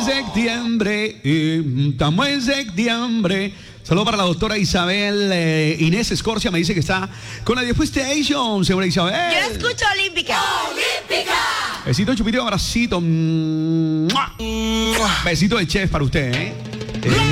septiembre, estamos en septiembre. Saludos para la doctora Isabel Inés Escorcia, me dice que está con la Dios Station, señora Isabel. Yo escucho Olímpica. ¡Olímpica! Besito, chupito, abracito. Besito de chef para usted, ¿eh?